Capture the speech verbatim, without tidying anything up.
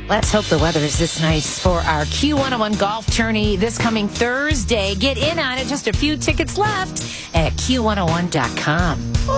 Let's hope the weather is this nice for our Q one oh one golf tourney this coming Thursday. Get in on it. Just a few tickets left at Q one oh one dot com.